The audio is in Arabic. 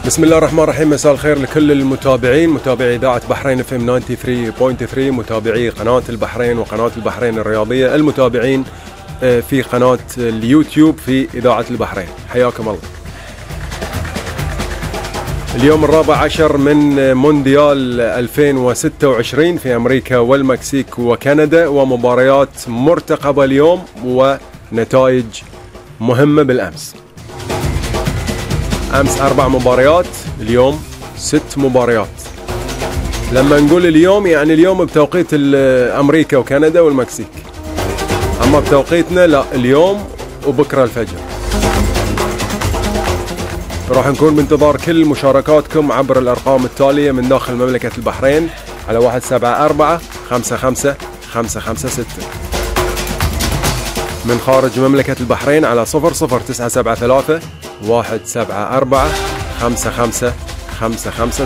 بسم الله الرحمن الرحيم. مساء الخير لكل المتابعين، متابعي إذاعة بحرين FM 93.3، متابعي قناة البحرين وقناة البحرين الرياضية، المتابعين في قناة اليوتيوب في إذاعة البحرين، حياكم الله. اليوم 14 من مونديال 2026 في أمريكا والمكسيك وكندا، ومباريات مرتقبة اليوم ونتائج مهمة بالأمس. أمس 4 مباريات، اليوم 6 مباريات. لما نقول اليوم يعني اليوم بتوقيت أمريكا وكندا والمكسيك، أما بتوقيتنا لا، اليوم وبكرة الفجر. راح نكون بانتظار كل مشاركاتكم عبر الأرقام التالية من داخل مملكة البحرين على 174-55-556، من خارج مملكة البحرين على 00973-174-55-556.